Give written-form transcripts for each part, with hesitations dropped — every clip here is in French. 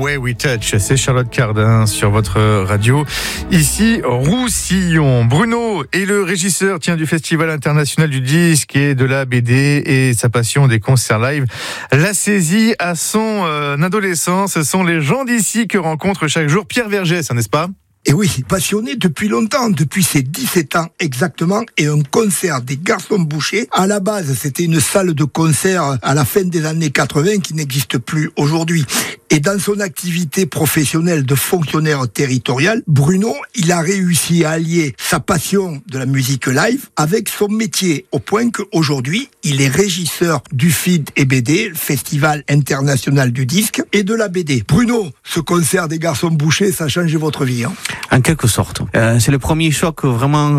Way We Touch, c'est Charlotte Cardin sur votre radio, ici Roussillon. Bruno est le régisseur du Festival international du disque et de la BD, et sa passion des concerts live l'a saisi à son adolescence. Ce sont les gens d'ici que rencontre chaque jour Pierre Vergès, n'est-ce pas ? Et oui, passionné depuis longtemps, depuis ses 17 ans exactement, et un concert des Garçons Bouchers. À la base, c'était une salle de concert à la fin des années 80 qui n'existe plus aujourd'hui. Et dans son activité professionnelle de fonctionnaire territorial, Bruno, il a réussi à allier sa passion de la musique live avec son métier, au point qu'aujourd'hui, il est régisseur du FID et BD, le Festival international du disque, et de la BD. Bruno, ce concert des Garçons Bouchers, ça a changé votre vie, hein ? En quelque sorte. C'est le premier choc vraiment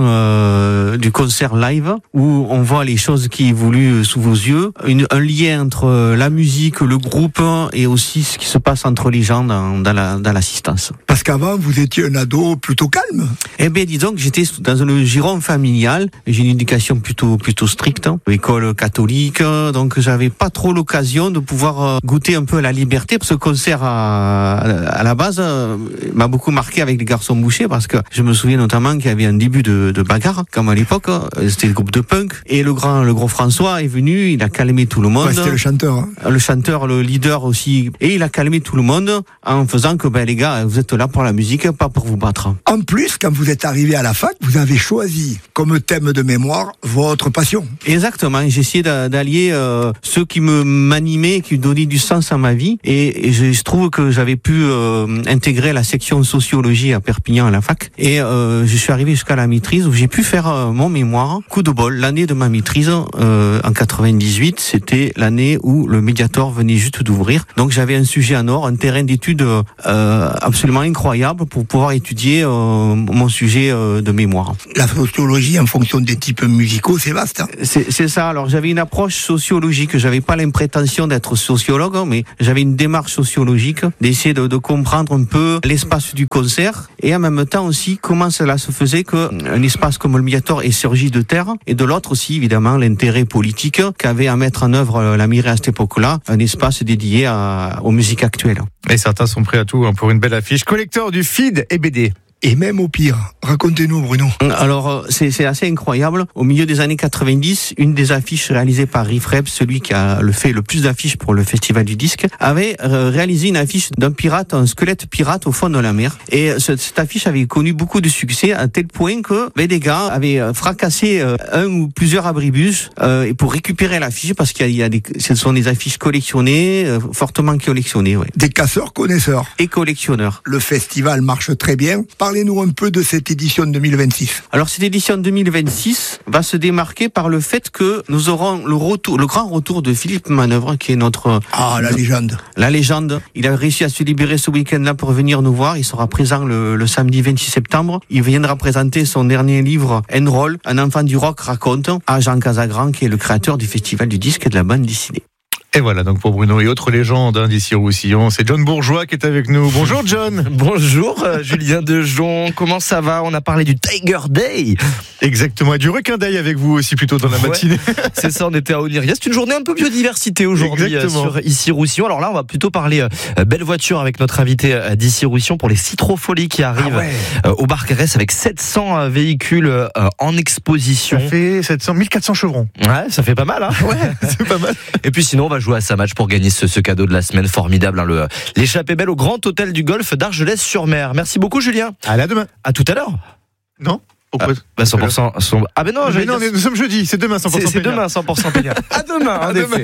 du concert live, où on voit les choses qui évoluent sous vos yeux. Un lien entre la musique, le groupe, et aussi ce qui se passe entre les gens dans l'assistance. Parce qu'avant, vous étiez un ado plutôt calme. Eh bien, disons que j'étais dans un giron familial. J'ai une éducation plutôt stricte, école catholique, donc j'avais pas trop l'occasion de pouvoir goûter un peu à la liberté. Ce concert à la base m'a beaucoup marqué avec les Garçons Bouchers, parce que je me souviens notamment qu'il y avait un début de bagarre, comme à l'époque, c'était le groupe de punk, et le gros François est venu, il a calmé tout le monde. Ouais, c'était le chanteur. Hein. Le chanteur, le leader aussi, et il a calmé tout le monde en faisant que les gars, vous êtes là pour la musique, pas pour vous battre. En plus, quand vous êtes arrivé à la fac, vous avez choisi comme thème de mémoire votre passion. Exactement, j'ai essayé d'allier ce qui m'animait, qui donnait du sens à ma vie, et je trouve que j'avais pu intégrer la section sociologie à Perpignan à la fac, et je suis arrivé jusqu'à la maîtrise où j'ai pu faire mon mémoire. Coup de bol, l'année de ma maîtrise en 98, c'était l'année où le Mediator venait juste d'ouvrir, donc j'avais un sujet en or, un terrain d'études absolument incroyable pour pouvoir étudier mon sujet de mémoire. La sociologie en fonction des types musicaux, c'est vaste. Hein. C'est ça, alors j'avais une approche sociologique, j'avais pas l'impression d'être sociologue, mais j'avais une démarche sociologique, d'essayer de comprendre un peu l'espace du concert, et en même temps aussi comment cela se faisait qu'un espace comme le Mediator est surgi de terre, et de l'autre aussi évidemment l'intérêt politique qu'avait à mettre en œuvre la mairie à cette époque-là, un espace dédié aux musiques actuelles. Et certains sont prêts à tout pour une belle affiche. Collecteur du FID et BD. Et même au pire, racontez-nous Bruno. Alors c'est assez incroyable. Au milieu des années 90, une des affiches réalisées par Riff Raps, celui qui a fait le plus d'affiches pour le Festival du disque, avait réalisé une affiche d'un pirate, un squelette pirate au fond de la mer. Et cette affiche avait connu beaucoup de succès, à tel point que des gars avaient fracassé un ou plusieurs abribus pour récupérer l'affiche, parce ce sont des affiches collectionnées, fortement collectionnées. Ouais. Des casseurs connaisseurs. Et collectionneurs. Le festival marche très bien. Parlez-nous un peu de cette édition 2026. Alors cette édition 2026 va se démarquer par le fait que nous aurons le grand retour de Philippe Manœuvre, qui est notre... la légende. La légende. Il a réussi à se libérer ce week-end-là pour venir nous voir. Il sera présent le samedi 26 septembre. Il viendra présenter son dernier livre, Enroll, un enfant du rock raconte, à Jean Casagrand, qui est le créateur du Festival du disque et de la bande dessinée. Et voilà, donc pour Bruno et autres légendes d'ici Roussillon, c'est John Bourgeois qui est avec nous. Bonjour John. Bonjour Julien Dejon, comment ça va ? On a parlé du Tiger Day. Exactement, et du requin Day avec vous aussi plutôt dans la matinée. C'est ça, on était à Oniria. C'est une journée un peu biodiversité aujourd'hui sur Ici Roussillon. Alors là, on va plutôt parler belle voiture avec notre invité d'ici Roussillon pour les Citrofolies qui arrivent au Barcarès avec 700 véhicules en exposition. Ça fait 1400 chevrons. Ouais, ça fait pas mal, hein. Ouais, c'est pas mal. Et puis sinon, on va jouer à sa match pour gagner ce cadeau de la semaine formidable, hein, l'échappée belle au Grand Hôtel du Golfe d'Argelès-sur-Mer. Merci beaucoup Julien. À demain. À tout à l'heure. Non. Pourquoi 100%. Ah ben non, nous sommes jeudi, c'est demain 100% C'est demain 100% peignard. À demain, en effet.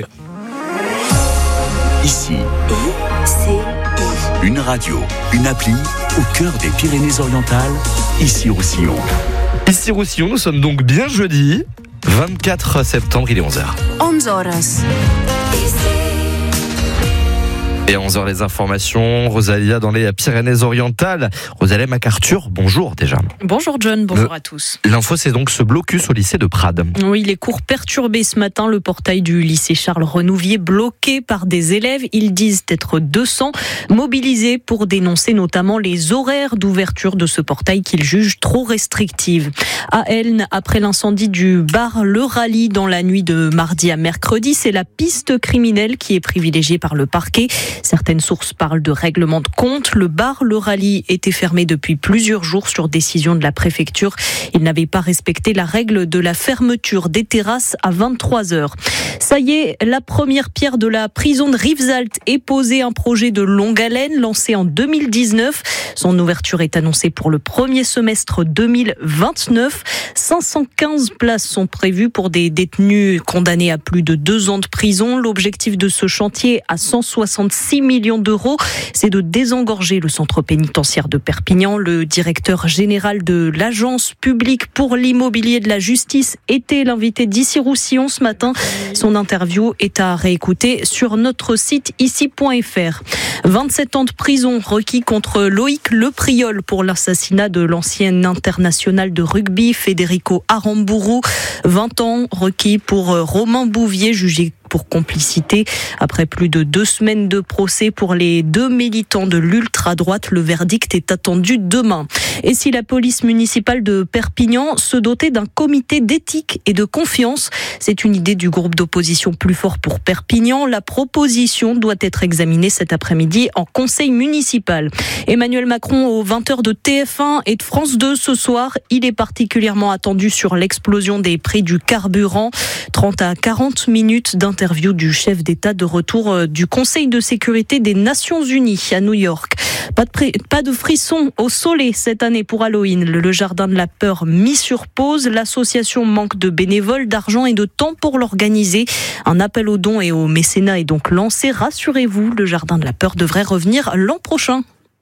Ici, une radio, une appli au cœur des Pyrénées-Orientales, ici Roussillon. Ici Roussillon, nous sommes donc bien jeudi, 24 septembre, il est 11h. 11h. Et à 11h, les informations. Rosalia dans les Pyrénées-Orientales. Rosalia MacArthur, bonjour déjà. Bonjour John, bonjour à tous. L'info, c'est donc ce blocus au lycée de Prades. Oui, les cours perturbés ce matin. Le portail du lycée Charles Renouvier bloqué par des élèves. Ils disent être 200 mobilisés pour dénoncer notamment les horaires d'ouverture de ce portail qu'ils jugent trop restrictives. À Elne, après l'incendie du bar Le Rallye dans la nuit de mardi à mercredi, c'est la piste criminelle qui est privilégiée par le parquet. Certaines sources parlent de règlement de compte. Le bar Le Rallye était fermé depuis plusieurs jours sur décision de la préfecture. Il n'avait pas respecté la règle de la fermeture des terrasses à 23h. Ça y est, la première pierre de la prison de Rivesaltes est posée. Un projet de longue haleine lancé en 2019. Son ouverture est annoncée pour le premier semestre 2029. 515 places sont prévues pour des détenus condamnés à plus de 2 ans de prison. L'objectif de ce chantier à 166 millions d'euros, c'est de désengorger le centre pénitentiaire de Perpignan. Le directeur général de l'Agence publique pour l'immobilier de la justice était l'invité d'Ici Roussillon ce matin. Son interview est à réécouter sur notre site ici.fr. 27 ans de prison requis contre Loïc Lepriol pour l'assassinat de l'ancien international de rugby Federico Aramburu. 20 ans requis pour Romain Bouvier, jugé pour complicité. Après plus de 2 semaines de procès pour les 2 militants de l'ultra-droite, le verdict est attendu demain. Et si la police municipale de Perpignan se dotait d'un comité d'éthique et de confiance, c'est une idée du groupe d'opposition Plus fort pour Perpignan. La proposition doit être examinée cet après-midi en conseil municipal. Emmanuel Macron aux 20h de TF1 et de France 2 ce soir. Il est particulièrement attendu sur l'explosion des prix du carburant. 30 à 40 minutes d'interview du chef d'État de retour du Conseil de sécurité des Nations Unies à New York. Pas de frisson au Soleil cette année pour Halloween. Le jardin de la peur mis sur pause. L'association manque de bénévoles, d'argent et de temps pour l'organiser. Un appel aux dons et au mécénat est donc lancé. Rassurez-vous, le jardin de la peur devrait revenir l'an prochain.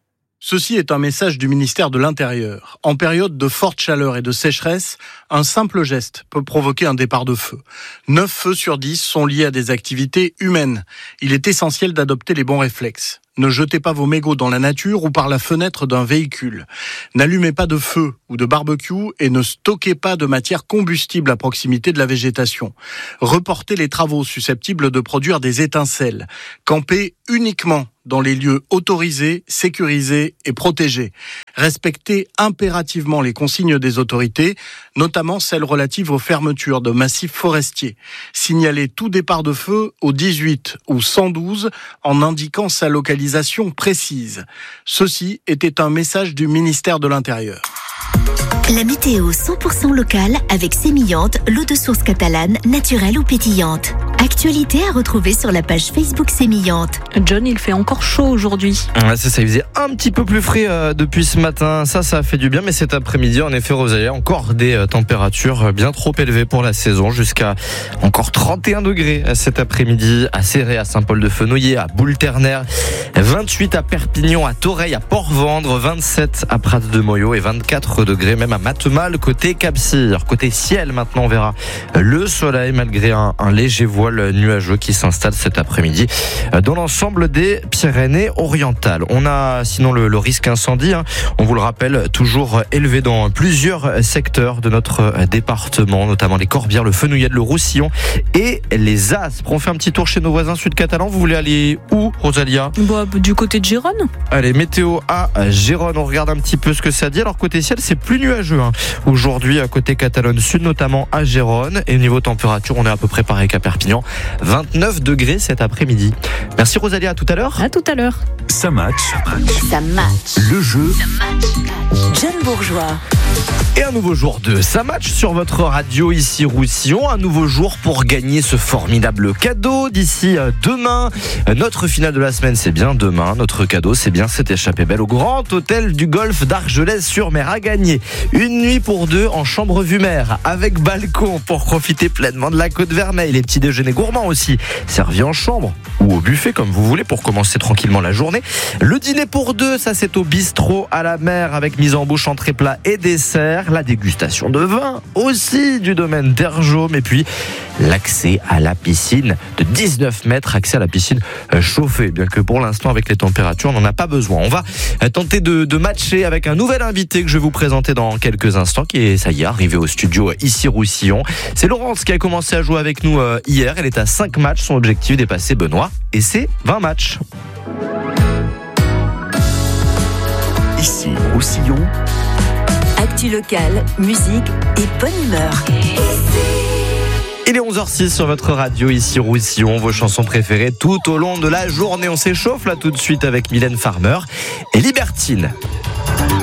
Ceci est un message du ministère de l'Intérieur. En période de forte chaleur et de sécheresse, un simple geste peut provoquer un départ de feu. 9 feux sur 10 sont liés à des activités humaines. Il est essentiel d'adopter les bons réflexes. Ne jetez pas vos mégots dans la nature ou par la fenêtre d'un véhicule. N'allumez pas de feu ou de barbecue et ne stockez pas de matière combustible à proximité de la végétation. Reportez les travaux susceptibles de produire des étincelles. Campez uniquement dans les lieux autorisés, sécurisés et protégés. Respectez impérativement les consignes des autorités, notamment celles relatives aux fermetures de massifs forestiers. Signalez tout départ de feu au 18 ou 112 en indiquant sa localisation précise. Ceci était un message du ministère de l'Intérieur. La météo 100% locale avec Sémillante, l'eau de source catalane, naturelle ou pétillante. Actualité à retrouver sur la page Facebook Sémillante. John, il fait encore chaud aujourd'hui. Ouais, c'est ça, il faisait un petit peu plus frais depuis ce matin. Ça a fait du bien, mais cet après-midi, en effet, Rosalie, encore des températures bien trop élevées pour la saison, jusqu'à encore 31 degrés cet après-midi à Céré, à Saint-Paul-de-Fenouillet, à Boule-Ternaire, 28 à Perpignan, à Toreil, à Port-Vendre, 27 à Prats-de-Moyau et 24 degrés même à Matemal, côté Cap-Cyr. Côté ciel, maintenant, on verra le soleil malgré un léger voile nuageux qui s'installe cet après-midi dans l'ensemble des Pyrénées-Orientales. On a sinon le risque incendie, on vous le rappelle, toujours élevé dans plusieurs secteurs de notre département, notamment les Corbières, le Fenouillet, le Roussillon et les Aspres. On fait un petit tour chez nos voisins sud-catalans. Vous voulez aller où, Rosalia ? Du côté de Gérone. Allez, météo à Gérone, on regarde un petit peu ce que ça dit. Alors côté ciel, c'est plus nuageux aujourd'hui, à côté Catalogne Sud, notamment à Gérone. Et au niveau température, on est à peu près pareil qu'à Perpignan. 29 degrés cet après-midi. Merci Rosalie, à tout à l'heure. À tout à l'heure. Ça match. Ça match. Le jeu. John Bourgeois. Et un nouveau jour de Ça match sur votre radio ici Roussillon. Un nouveau jour pour gagner ce formidable cadeau d'ici demain. Notre finale de la semaine, c'est bien demain. Notre cadeau, c'est bien cette échappée belle au Grand Hôtel du Golfe d'Argelès-sur-Mer à gagner. Une nuit pour 2 en chambre vue mer avec balcon pour profiter pleinement de la Côte Vermeille. Les petits déjeuners gourmands aussi, servis en chambre ou au buffet comme vous voulez pour commencer tranquillement la journée. Le dîner pour 2, ça c'est au bistrot à la mer avec mise en bouche, entrée plat et dessert. La dégustation de vin aussi du domaine d'Erjaume et puis l'accès à la piscine de 19 mètres, accès à la piscine chauffée, bien que pour l'instant avec les températures on n'en a pas besoin. On va tenter de matcher avec un nouvel invité que je vais vous présenter dans quelques instants, qui est, ça y est, arrivé au studio ici Roussillon. C'est Laurence qui a commencé à jouer avec nous hier. Elle est à 5 matchs, son objectif dépasser Benoît et c'est 20 matchs. Ici Roussillon. Actu locale, musique et bonne humeur. Il est 11h06 sur votre radio, ici Roussillon. Vos chansons préférées tout au long de la journée. On s'échauffe là tout de suite avec Mylène Farmer et Libertine.